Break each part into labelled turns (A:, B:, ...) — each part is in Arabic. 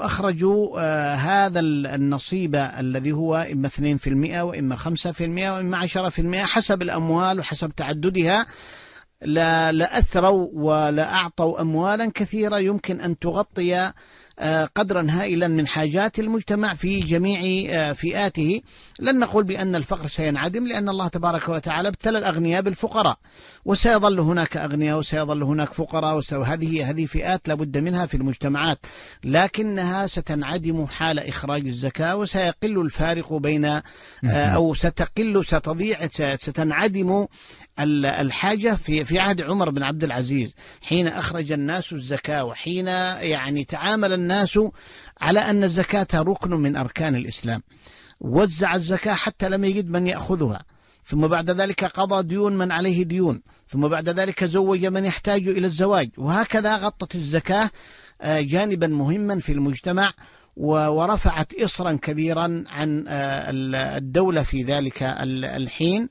A: أخرجوا هذا النصيب الذي هو إما 2% وإما 5% وإما 10% حسب الأموال وحسب تعددها، لأثروا ولأعطوا أموالا كثيرة يمكن أن تغطي قدرا هائلا من حاجات المجتمع في جميع فئاته. لن نقول بأن الفقر سينعدم، لأن الله تبارك وتعالى ابتلى الأغنياء بالفقراء، وسيظل هناك أغنياء وسيظل هناك فقراء، هذه فئات لابد منها في المجتمعات، لكنها ستنعدم حال إخراج الزكاة، وسيقل الفارق بين أو ستضيع، ستنعدم الحاجة في عهد عمر بن عبد العزيز حين أخرج الناس الزكاة، وحين يعني تعامل الناس على أن الزكاة ركن من أركان الإسلام، وزع الزكاة حتى لم يجد من يأخذها، ثم بعد ذلك قضى ديون من عليه ديون، ثم بعد ذلك زوج من يحتاج إلى الزواج، وهكذا غطت الزكاة جانبا مهما في المجتمع، ورفعت إصرا كبيرا عن الدولة في ذلك الحين،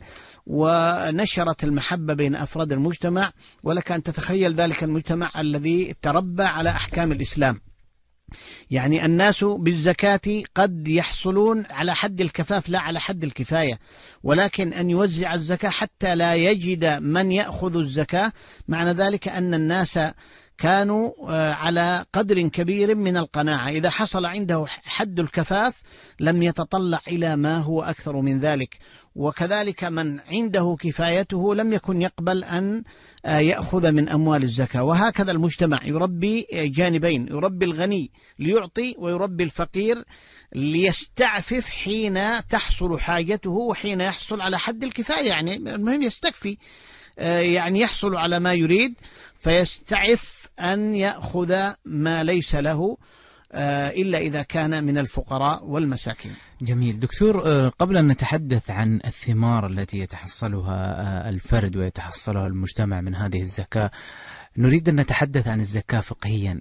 A: ونشرت المحبة بين أفراد المجتمع. ولك أن تتخيل ذلك المجتمع الذي تربى على أحكام الإسلام، يعني الناس بالزكاة قد يحصلون على حد الكفاف لا على حد الكفاية، ولكن أن يوزع الزكاة حتى لا يجد من يأخذ الزكاة، معنى ذلك أن الناس كانوا على قدر كبير من القناعة، إذا حصل عنده حد الكفاف لم يتطلع إلى ما هو أكثر من ذلك، وكذلك من عنده كفايته لم يكن يقبل أن يأخذ من أموال الزكاة. وهكذا المجتمع يربي جانبين، يربي الغني ليعطي، ويربي الفقير ليستعفف حين تحصل حاجته وحين يحصل على حد الكفاية، يعني المهم يستكفي، يعني يحصل على ما يريد فيستعف أن يأخذ ما ليس له إلا إذا كان من الفقراء والمساكين.
B: جميل دكتور، قبل أن نتحدث عن الثمار التي يتحصلها الفرد ويتحصلها المجتمع من هذه الزكاة، نريد أن نتحدث عن الزكاة فقهيا،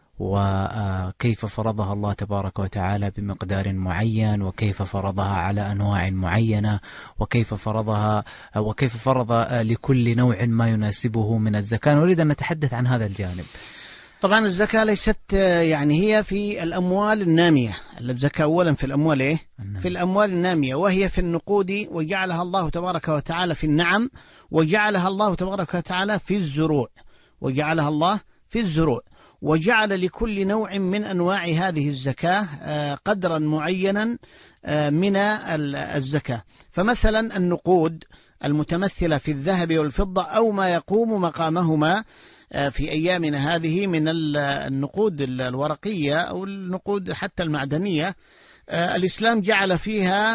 B: وكيف فرضها الله تبارك وتعالى بمقدار معين، وكيف فرضها على أنواع معينة، وكيف فرض لكل نوع ما يناسبه من الزكاة. نريد أن نتحدث عن هذا الجانب.
A: طبعا الزكاة ليست يعني هي في الأموال النامية، الزكاة أولا في الأموال إيه؟ في الأموال النامية، وهي في النقود، وجعلها الله تبارك وتعالى في النعم، وجعلها الله تبارك وتعالى في الزروع، وجعلها الله في الزروع، وجعل لكل نوع من أنواع هذه الزكاة قدرا معينا من الزكاة. فمثلا النقود المتمثلة في الذهب والفضة أو ما يقوم مقامهما في أيامنا هذه من النقود الورقية أو النقود حتى المعدنية، الإسلام جعل فيها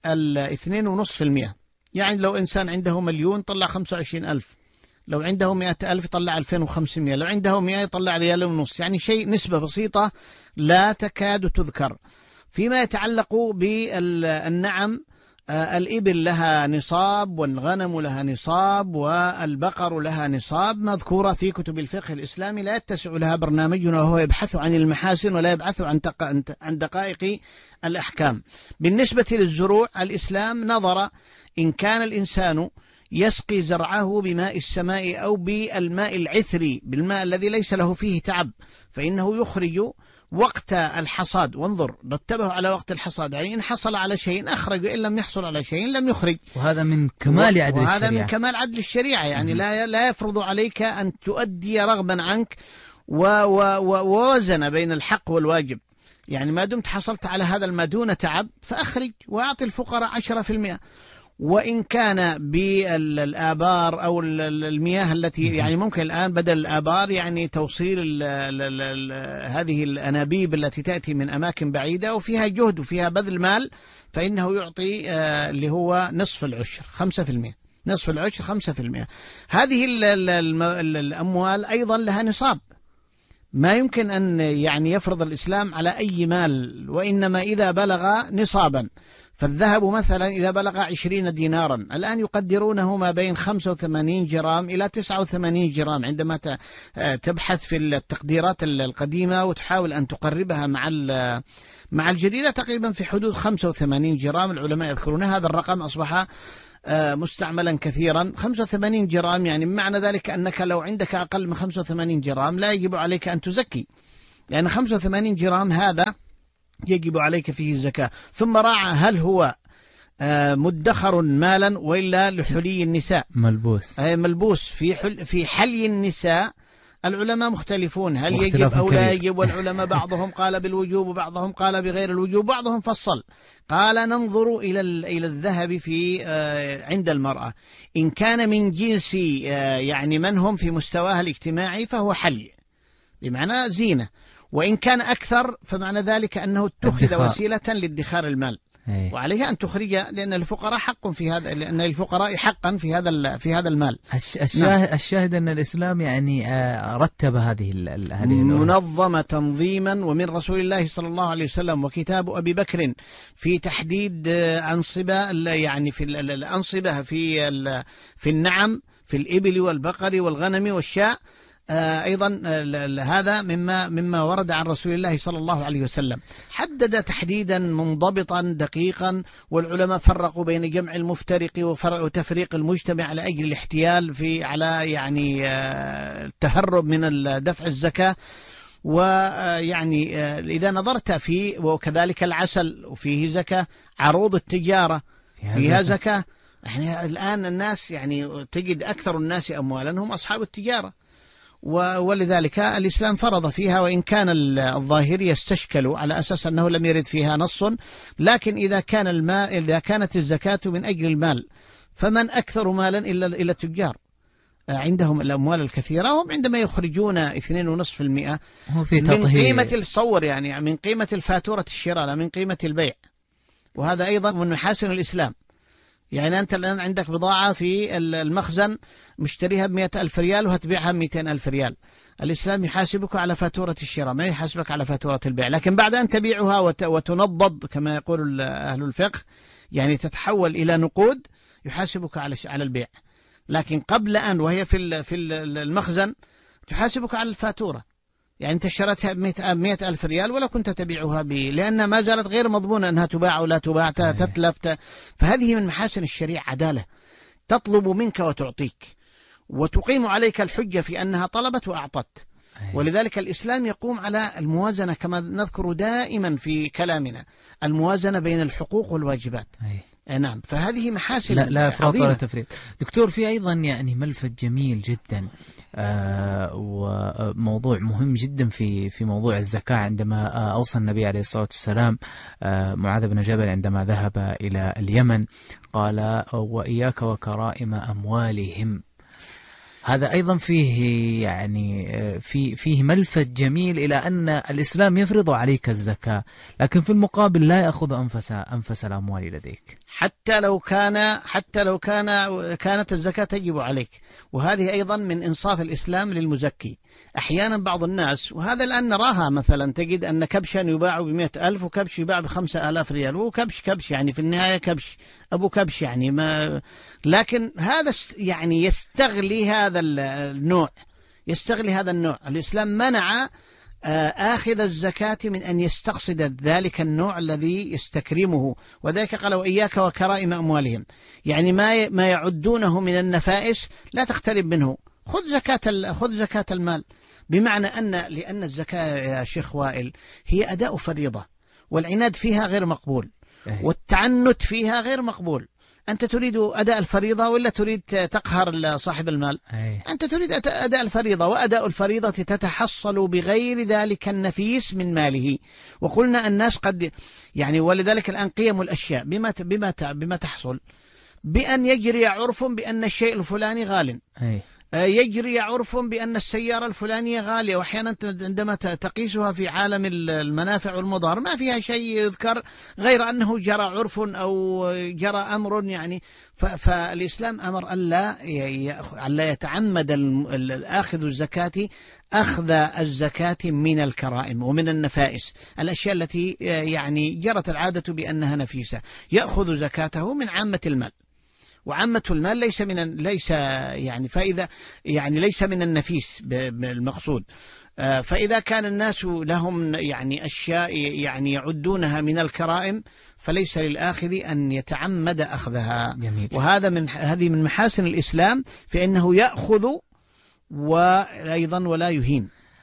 A: 2.5%. يعني لو إنسان عنده 1,000,000 طلع 25,000، لو عنده 100,000 طلع 2,500، لو عنده 100 يطلع 1.5 ريال، يعني شيء نسبة بسيطة لا تكاد تذكر. فيما يتعلق بالنعم، الإبل لها نصاب، والغنم لها نصاب، والبقر لها نصاب، مذكورة في كتب الفقه الإسلامي، لا يتسع لها برنامجنا وهو يبحث عن المحاسن ولا يبحث عن دقائق الأحكام. بالنسبة للزروع، الإسلام نظر إن كان الإنسان يسقي زرعه بماء السماء أو بالماء العثري، بالماء الذي ليس له فيه تعب، فإنه يخرج وقت الحصاد، وانظر رتبه على وقت الحصاد، يعني إن حصل على شيء أخرج، إن لم يحصل على شيء لم يخرج.
B: وهذا من كمال عدل الشريعة،
A: وهذا من كمال عدل الشريعة، يعني لا يفرض عليك أن تؤدي رغبا عنك، ووزن بين الحق والواجب، يعني ما دمت حصلت على هذا الماء دون تعب فأخرج وأعطي الفقراء 10%. وإن كان بالآبار أو المياه التي يعني ممكن الآن بدل الآبار يعني توصيل هذه الأنابيب التي تأتي من أماكن بعيدة وفيها جهد وفيها بذل مال، فإنه يعطي اللي هو نصف العشر 5%، نصف العشر 5%. هذه الأموال أيضا لها نصاب، ما يمكن أن يعني يفرض الإسلام على أي مال، وإنما إذا بلغ نصابا. فالذهب مثلا إذا بلغ 20 دينارا الآن يقدرونه ما بين 85 جرام إلى 89 جرام، عندما تبحث في التقديرات القديمة وتحاول أن تقربها مع الجديدة تقريبا في حدود 85 جرام. العلماء يذكرون هذا الرقم أصبح مستعملا كثيرا. 85 جرام يعني معنى ذلك أنك لو عندك أقل من 85 جرام لا يجب عليك أن تزكي، يعني 85 جرام هذا يجب عليك فيه الزكاة. ثم راعى هل هو مدخر مالا وإلا لحلي النساء،
B: ملبوس،
A: ملبوس في حلي النساء. العلماء مختلفون هل يجب أو لا يجب، والعلماء بعضهم قال بالوجوب وبعضهم قال بغير الوجوب، بعضهم فصل قال ننظر إلى الذهب في عند المرأة، إن كان من جنس يعني من هم في مستواها الاجتماعي فهو حلي بمعنى زينة، وإن كان أكثر فمعنى ذلك أنه اتخذ وسيلة لادخار المال، وعليها أن تخرج، لأن الفقراء حق في هذا، لأن الفقراء حقا في هذا المال.
B: الشاهد أن الإسلام يعني رتب هذه
A: منظمة تنظيما، ومن رسول الله صلى الله عليه وسلم وكتاب أبي بكر في تحديد أنصبة، يعني في الأنصبة في النعم، في الإبل والبقر والغنم والشاء. أيضا هذا مما ورد عن رسول الله صلى الله عليه وسلم، حدد تحديدا منضبطا دقيقا، والعلماء فرقوا بين جمع المفترق وتفريق المجتمع على أجل الاحتيال على يعني التهرب من دفع الزكاة. ويعني إذا نظرت وكذلك العسل وفيه زكاة، عروض التجارة فيها زكاة. يعني الآن الناس يعني تجد أكثر الناس أموالا هم أصحاب التجارة، ولذلك الإسلام فرض فيها، وإن كان الظاهرية استشكلوا على أساس أنه لم يرد فيها نص، لكن إذا كانت الزكاة من أجل المال، فمن أكثر مالا إلا التجار، عندهم الأموال الكثيرة، هم عندما يخرجون 2.5% من قيمة تصور يعني من قيمة الفاتورة الشراء لا من قيمة البيع. وهذا أيضا من محاسن الإسلام. يعني أنت الآن عندك بضاعة في المخزن مشتريها ب100,000 ريال وهتبيعها ب200,000 ريال، الإسلام يحاسبك على فاتورة الشراء، ما يحاسبك على فاتورة البيع. لكن بعد أن تبيعها وتنضد كما يقول أهل الفقه، يعني تتحول إلى نقود، يحاسبك على البيع. لكن قبل أن وهي في المخزن تحاسبك على الفاتورة. يعني أنت اشتريتها ب100,000 ريال ولا كنت تبيعها لأن ما زالت غير مضمونة أنها تباع ولا تباع، تتلف. فهذه من محاسن الشريعة عدالة، تطلب منك وتعطيك، وتقيم عليك الحجة في أنها طلبت وأعطت. ولذلك الإسلام يقوم على الموازنة كما نذكر دائما في كلامنا، الموازنة بين الحقوق والواجبات. نعم، فهذه محاسن
B: لا إفراط ولا تفريط. دكتور، في أيضا يعني ملفت جميل جدا وموضوع مهم جدا في موضوع الزكاة، عندما أوصى النبي عليه الصلاة والسلام معاذ بن جبل عندما ذهب إلى اليمن، قال وإياك وكرائم أموالهم. هذا أيضا فيه يعني فيه ملفت جميل إلى أن الإسلام يفرض عليك الزكاة، لكن في المقابل لا يأخذ أنفس الأموال لديك،
A: حتى لو كانت الزكاة تجب عليك. وهذه أيضا من إنصاف الإسلام للمزكي. أحيانا بعض الناس، وهذا الآن نراها، مثلا تجد أن كبشا يباع ب100,000 وكبش يباع ب5,000 ريال، وكبش يعني في النهاية كبش أبو كبش يعني ما. لكن هذا يعني يستغلي هذا النوع. الإسلام منع آخذ الزكاة من أن يستقصد ذلك النوع الذي يستكرمه، وذلك قال وإياك وكرائم أموالهم، يعني ما يعدونه من النفائس لا تقترب منه، خذ زكاة المال. بمعنى لأن الزكاة يا شيخ وائل هي أداء فريضة، والعناد فيها غير مقبول، والتعنت فيها غير مقبول. أنت تريد أداء الفريضة ولا تريد تقهر صاحب المال؟ أنت تريد أداء الفريضة، وأداء الفريضة تتحصل بغير ذلك النفيس من ماله. وقلنا الناس قد يعني، ولذلك الآن قيم الأشياء بما تحصل، بأن يجري عرف بأن الشيء الفلاني غال، يجري عرف بأن السيارة الفلانية غالية، وأحيانا عندما تقيسها في عالم المنافع والمضار ما فيها شيء يذكر غير أنه جرى عرف أو جرى أمر يعني. فالإسلام أمر ألا يتعمد الآخذ الزكاة أخذ الزكاة من الكرائم ومن النفائس، الأشياء التي يعني جرت العادة بأنها نفيسة، يأخذ زكاته من عامة المال. وعامة المال ليس يعني فإذا يعني ليس من النفيس بالمقصود. فإذا كان الناس لهم يعني أشياء يعني يعدونها من الكرائم، فليس للآخذ أن يتعمد أخذها.
B: جميل.
A: هذه من محاسن الإسلام، فإنه يأخذ وأيضا ولا يهين.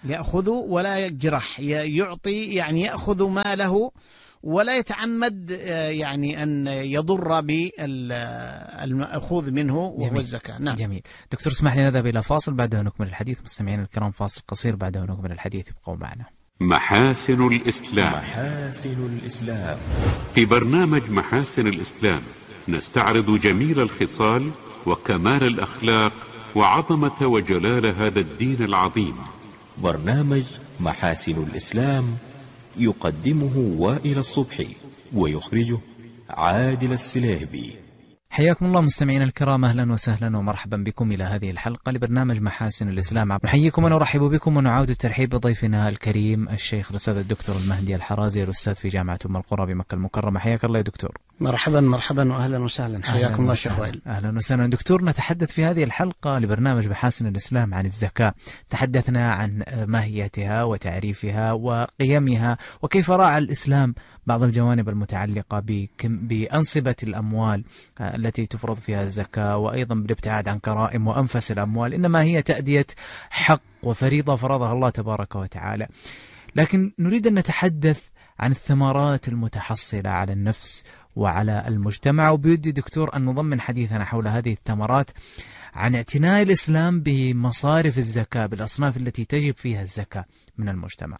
A: يأخذ ولا يجرح، يعطي يعني يأخذ ماله ولا يتعمد يعني أن يضر بالمأخوذ منه وهو الزكاة. نعم.
B: جميل. دكتور اسمح لي نذهب إلى فاصل، بعدها نكمل الحديث. مستمعين الكرام فاصل قصير، بعدها نكمل الحديث، ابقوا معنا.
C: محاسن الإسلام.
D: محاسن الإسلام.
C: في برنامج محاسن الإسلام نستعرض جميل الخصال وكمال الأخلاق وعظمة وجلال هذا الدين العظيم.
D: برنامج محاسن الإسلام يقدمه وائل الصبحي ويخرجه عادل السليهبي.
B: حياكم الله مستمعينا الكرام، أهلا وسهلا ومرحبا بكم إلى هذه الحلقة لبرنامج محاسن الإسلام. نحييكم ونرحب بكم ونعود الترحيب بضيفنا الكريم الشيخ الأستاذ الدكتور المهدي الحرازي، الأستاذ في جامعة أم القرى بمكة المكرمة. حياك الله يا دكتور.
A: مرحبا مرحبا وأهلا وسهلا، حياكم الله شيخ وائل.
B: أهلا وسهلا دكتور. نتحدث في هذه الحلقة لبرنامج محاسن الإسلام عن الزكاة. تحدثنا عن ماهيتها وتعريفها وقيمها، وكيف راعى الإسلام بعض الجوانب المتعلقة بأنصبة الأموال التي تفرض فيها الزكاة، وأيضا بالابتعاد عن كرائم وأنفس الأموال، إنما هي تأدية حق وفريضة فرضها الله تبارك وتعالى. لكن نريد أن نتحدث عن الثمرات المتحصلة على النفس وعلى المجتمع، وبيدي دكتور أن نضمن حديثنا حول هذه الثمرات عن اعتناء الإسلام بمصارف الزكاة، بالأصناف التي تجب فيها الزكاة من المجتمع.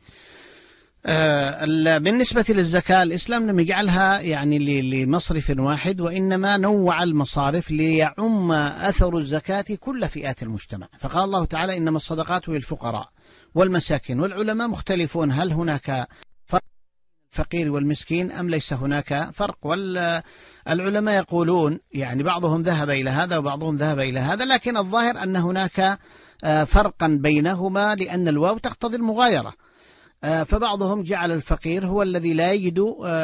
A: بالنسبة للزكاة الإسلام لم يجعلها يعني لمصرف واحد، وإنما نوع المصارف ليعم أثر الزكاة كل فئات المجتمع. فقال الله تعالى: إنما الصدقات للفقراء والمساكين. والعلماء مختلفون، هل هناك فرق الفقير والمسكين أم ليس هناك فرق؟ والعلماء يقولون يعني بعضهم ذهب إلى هذا وبعضهم ذهب إلى هذا، لكن الظاهر أن هناك فرقا بينهما، لأن الواو تقتضي المغايرة. فبعضهم جعل الفقير هو الذي لا يجد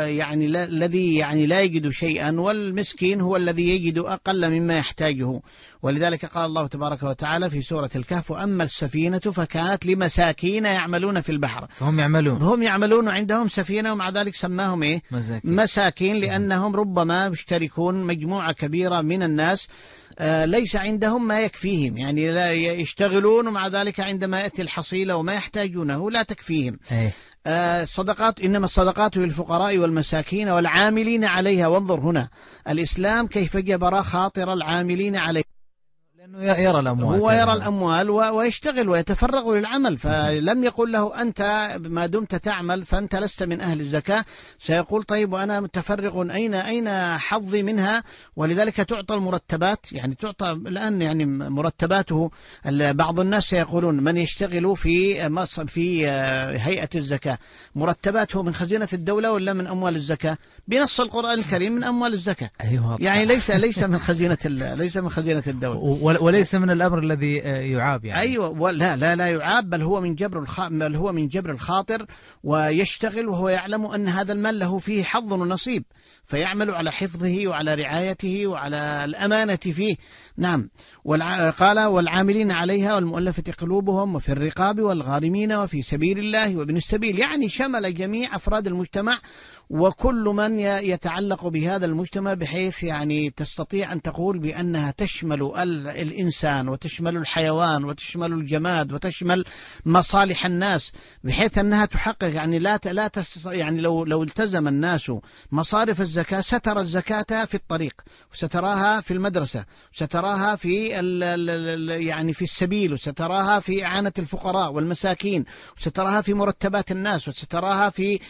A: لا يجد شيئا، والمسكين هو الذي يجد أقل مما يحتاجه. ولذلك قال الله تبارك وتعالى في سورة الكهف: وأما السفينة فكانت لمساكين يعملون في البحر. هم يعملون عندهم سفينة، ومع ذلك سماهم مساكين، لأنهم ربما يشتركون مجموعة كبيرة من الناس ليس عندهم ما يكفيهم، يعني لا يشتغلون ومع ذلك عندما يأتي الحصيلة وما يحتاجونه لا تكفيهم. صدقات، إنما الصدقات للفقراء والمساكين والعاملين عليها. وانظر هنا الإسلام كيف جبر خاطر العاملين عليها،
B: لأنه يرى الأموال،
A: هو يرى الأموال ويشتغل ويتفرغ للعمل. فلم يقل له أنت ما دمت تعمل فأنت لست من أهل الزكاة. سيقول: طيب وأنا متفرغ، أين حظي منها؟ ولذلك تعطى المرتبات، يعني تعطى الآن يعني مرتباته. بعض الناس سيقولون: من يشتغل في هيئة الزكاة مرتباته من خزينة الدولة ولا من أموال الزكاة؟ بنص القرآن الكريم من أموال الزكاة.
B: أيوة.
A: يعني ليس من خزينة الدولة،
B: وليس من الأمر الذي يعاب يعني.
A: أيوة، لا يعاب، بل هو من جبر الخاطر، ويشتغل وهو يعلم أن هذا المال له فيه حظ ونصيب، فيعمل على حفظه وعلى رعايته وعلى الأمانة فيه. نعم. قال: والعاملين عليها والمؤلفة قلوبهم وفي الرقاب والغارمين وفي سبيل الله وابن السبيل. يعني شمل جميع أفراد المجتمع وكل من يتعلق بهذا المجتمع، بحيث يعني تستطيع أن تقول بأنها تشمل الإنسان وتشمل الحيوان وتشمل الجماد وتشمل مصالح الناس، بحيث أنها تحقق يعني لا يعني لو التزم الناس مصارف الزكاة سترى الزكاة في الطريق، وستراها في المدرسة، وستراها في يعني في السبيل، وستراها في إعانة الفقراء والمساكين، وستراها في مرتبات الناس، وستراها في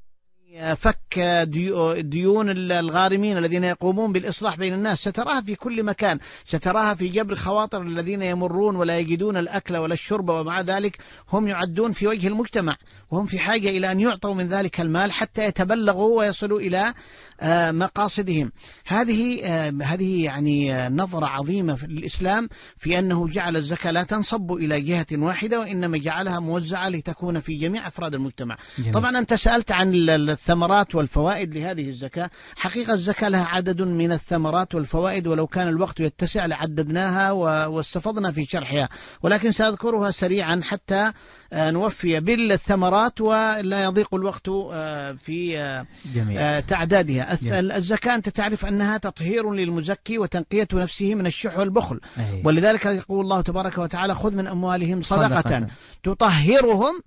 A: فك ديون الغارمين الذين يقومون بالإصلاح بين الناس، ستراها في كل مكان، ستراها في جبر خواطر الذين يمرون ولا يجدون الأكل ولا الشرب، ومع ذلك هم يعدون في وجه المجتمع، وهم في حاجة إلى أن يعطوا من ذلك المال حتى يتبلغوا ويصلوا إلى مقاصدهم. هذه يعني نظرة عظيمة في الإسلام، في أنه جعل الزكاة لا تنصب إلى جهة واحدة، وإنما جعلها موزعة لتكون في جميع أفراد المجتمع. جميل. طبعا أنت سألت عن الثمرات والفوائد لهذه الزكاة. حقيقة الزكاة لها عدد من الثمرات والفوائد، ولو كان الوقت يتسع لعددناها واستفضنا في شرحها، ولكن سأذكرها سريعا حتى نوفي بالثمرات ولا يضيق الوقت في تعدادها. الزكاة أنت تعرف أنها تطهير للمزكي وتنقية نفسه من الشح والبخل، ولذلك يقول الله تبارك وتعالى: خذ من أموالهم صدقة تطهرهم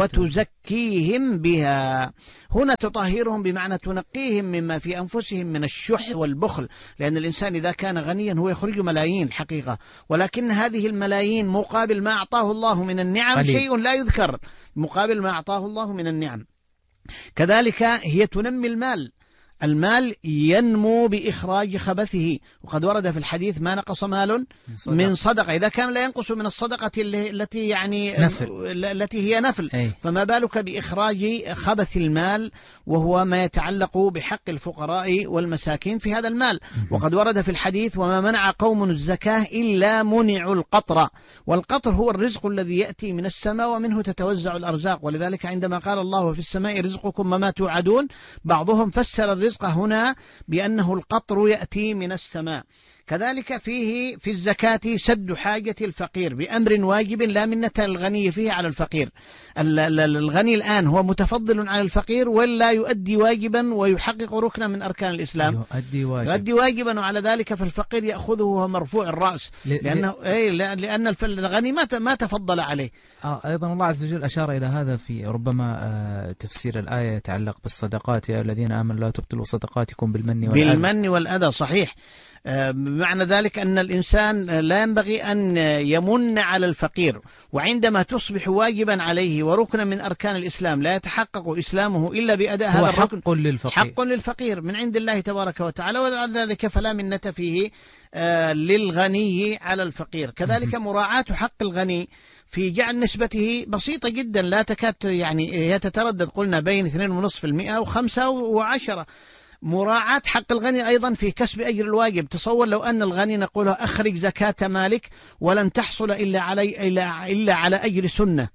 A: وتزكيهم بها. هنا تطهرهم بمعنى تنقيهم مما في أنفسهم من الشح والبخل، لأن الإنسان إذا كان غنيا هو يخرج ملايين حقيقة، ولكن هذه الملايين مقابل ما أعطاه الله من النعم شيء لا يذكر، مقابل ما أعطاه الله من النعم. كذلك هي تنمي المال ينمو بإخراج خبثه، وقد ورد في الحديث: ما نقص مال من صدقة. إذا كان لا ينقص من الصدقة التي يعني التي هي نفل، فما بالك بإخراج خبث المال، وهو ما يتعلق بحق الفقراء والمساكين في هذا المال. وقد ورد في الحديث: وما منع قوم الزكاة إلا منعوا القطر. والقطر هو الرزق الذي يأتي من السماء ومنه تتوزع الأرزاق، ولذلك عندما قال الله: وفي السماء رزقكم وما توعدون، بعضهم فسر الرزق هنا بأنه القطر يأتي من السماء. كذلك في الزكاة سد حاجة الفقير بأمر واجب لا منة الغني فيه على الفقير. الغني الآن هو متفضل على الفقير ولا يؤدي واجبا ويحقق ركنا من أركان الإسلام، يؤدي واجبا، وعلى ذلك فالفقير يأخذه وهو مرفوع الرأس، لأن الغني ما تفضل عليه.
B: أيضا الله عز وجل أشار إلى هذا في ربما تفسير الآية يتعلق بالصدقات: يا الذين آمنوا لا تبطلوا صدقاتكم بالمن
A: والأذى. صحيح. بمعنى ذلك أن الإنسان لا ينبغي أن يمن على الفقير، وعندما تصبح واجبا عليه وركنا من أركان الإسلام لا يتحقق إسلامه إلا بأداء هذا الركن، حق للفقير من عند الله تبارك وتعالى، ولذلك فلا منة فيه للغني على الفقير. كذلك مراعاة حق الغني في جعل نسبته بسيطة جدا، لا تكاد يعني يتتردد، قلنا بين 2.5% و5 و10. مراعاة حق الغني أيضا في كسب أجر الواجب. تصور لو أن الغني نقول: أخرج زكاة مالك ولن تحصل إلا على أجر سنة.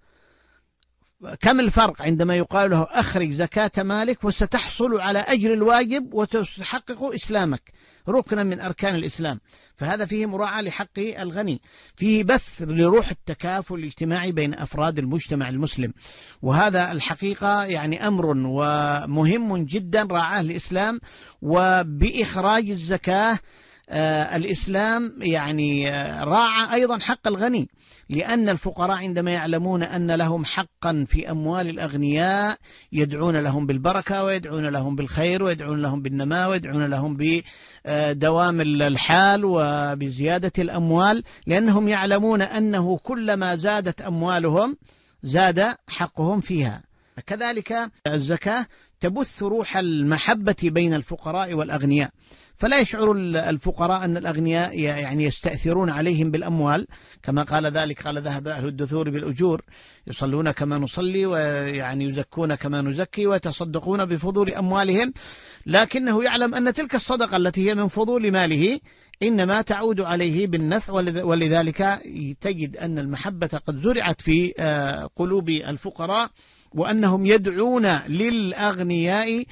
A: كم الفرق عندما يقال له: أخرج زكاة مالك وستحصل على أجر الواجب وتحقق إسلامك، ركنا من أركان الإسلام. فهذا فيه مراعاة لحق الغني، فيه بث لروح التكافل الاجتماعي بين أفراد المجتمع المسلم، وهذا الحقيقة يعني أمر ومهم جدا راعاه الإسلام. وبإخراج الزكاة الإسلام يعني راعى أيضا حق الغني، لأن الفقراء عندما يعلمون أن لهم حقا في أموال الأغنياء يدعون لهم بالبركة، ويدعون لهم بالخير، ويدعون لهم بالنماء، ويدعون لهم بدوام الحال وبزيادة الأموال، لأنهم يعلمون أنه كلما زادت أموالهم زاد حقهم فيها. كذلك الزكاة تبث روح المحبة بين الفقراء والأغنياء، فلا يشعر الفقراء أن الأغنياء يعني يستأثرون عليهم بالأموال، كما قال ذلك: قال: ذهب أهل الدثور بالأجور يصلون كما نصلي، ويعني يزكون كما نزكي، ويتصدقون بفضول أموالهم، لكنه يعلم أن تلك الصدقة التي هي من فضول ماله إنما تعود عليه بالنفع، ولذلك تجد أن المحبة قد زرعت في قلوب الفقراء، وأنهم يدعون للأغنياء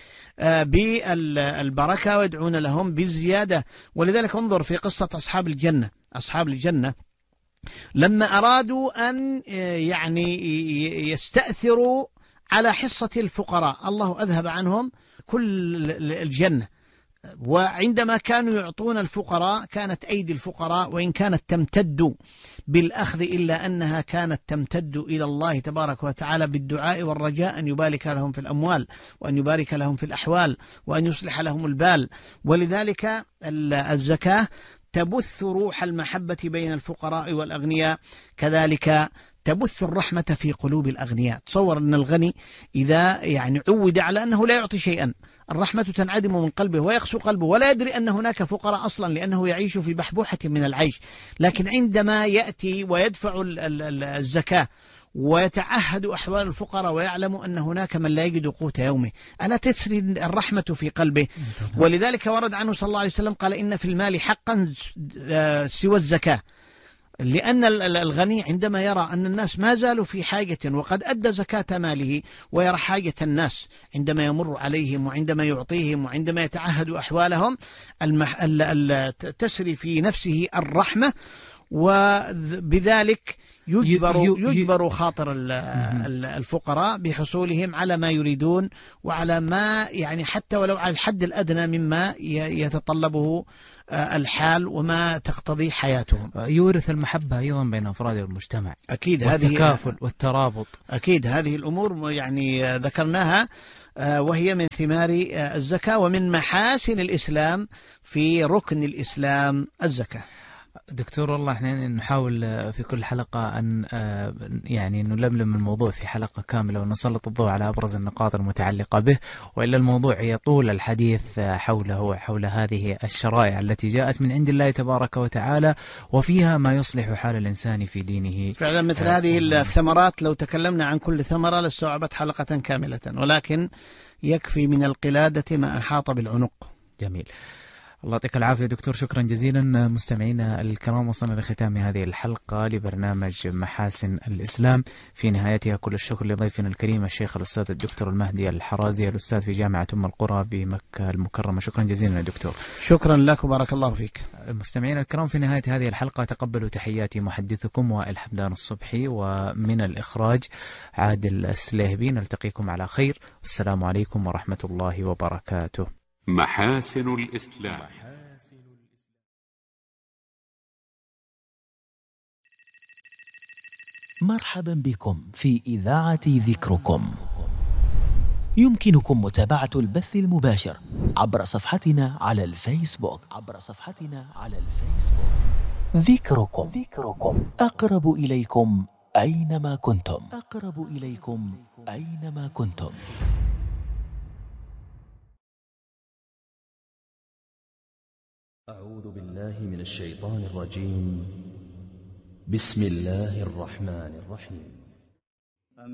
A: بالبركة ويدعون لهم بالزيادة. ولذلك انظر في قصة أصحاب الجنة لما أرادوا أن يعني يستأثروا على حصة الفقراء، الله أذهب عنهم كل الجنة، وعندما كانوا يعطون الفقراء كانت أيدي الفقراء وإن كانت تمتد بالأخذ إلا أنها كانت تمتد إلى الله تبارك وتعالى بالدعاء والرجاء أن يبارك لهم في الأموال، وأن يبارك لهم في الأحوال، وأن يصلح لهم البال. ولذلك الزكاة تبث روح المحبة بين الفقراء والأغنياء، كذلك تبث الرحمة في قلوب الأغنياء. تصور أن الغني إذا يعني عود على أنه لا يعطي شيئا، الرحمة تنعدم من قلبه ويقسو قلبه، ولا يدري أن هناك فقراء أصلا، لأنه يعيش في بحبوحة من العيش. لكن عندما يأتي ويدفع الزكاة ويتعهد أحوال الفقراء ويعلم أن هناك من لا يجد قوت يومه، ألا تسري الرحمة في قلبه؟ ولذلك ورد عنه صلى الله عليه وسلم قال: إن في المال حقا سوى الزكاة. لأن الغني عندما يرى أن الناس ما زالوا في حاجة وقد أدى زكاة ماله، ويرى حاجة الناس عندما يمر عليهم وعندما يعطيهم وعندما يتعهد أحوالهم، تسري في نفسه الرحمة، وبذلك يجبر خاطر الفقراء بحصولهم على ما يريدون، وعلى ما يعني حتى ولو على الحد الأدنى مما يتطلبه الحال وما تقتضي حياتهم.
B: يورث المحبة أيضا بين أفراد المجتمع،
A: أكيد،
B: والتكافل والترابط.
A: أكيد هذه الأمور يعني ذكرناها، وهي من ثمار الزكاة ومن محاسن الإسلام في ركن الإسلام الزكاة.
B: دكتور، والله احنا نحاول في كل حلقة أن يعني نلملم الموضوع في حلقة كاملة ونسلط الضوء على أبرز النقاط المتعلقة به، وإلا الموضوع يطول الحديث حوله وحول هذه الشرائع التي جاءت من عند الله تبارك وتعالى، وفيها ما يصلح حال الإنسان في دينه.
A: فعلا مثل هذه الثمرات لو تكلمنا عن كل ثمرة لاستوعبت حلقة كاملة، ولكن يكفي من القلادة ما أحاط بالعنق.
B: جميل، الله يعطيك العافية دكتور، شكرا جزيلا. مستمعينا الكرام، وصلنا لختام هذه الحلقة لبرنامج محاسن الإسلام. في نهايتها كل الشكر لضيفنا الكريم الشيخ الأستاذ الدكتور المهدي الحرازي، الأستاذ في جامعة أم القرى بمكة المكرمة. شكرا جزيلا يا دكتور.
A: شكرا لك وبارك الله فيك.
B: مستمعينا الكرام، في نهاية هذه الحلقة تقبلوا تحياتي محدثكم وائل حمدان الصبحي، ومن الإخراج عادل السليهبي. نلتقيكم على خير، والسلام عليكم ورحمة الله وبركاته.
C: محاسن الإسلام.
E: مرحبا بكم في إذاعة ذكركم. يمكنكم متابعة البث المباشر عبر صفحتنا على الفيسبوك. ذكركم أقرب إليكم أينما كنتم.
F: أعوذ بالله من الشيطان الرجيم. بسم الله الرحمن الرحيم.